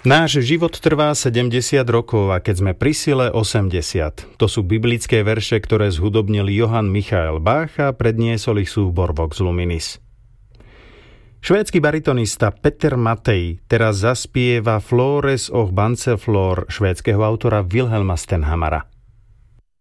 Náš život trvá 70 rokov a keď sme pri sile 80. To sú biblické verše, ktoré zhudobnil Johann Michael Bach a predniesol ich súbor Vox Luminis. Švédsky baritonista Peter Matej teraz zaspieva Flores och Banceflor švédskeho autora Wilhelma Stenhamara.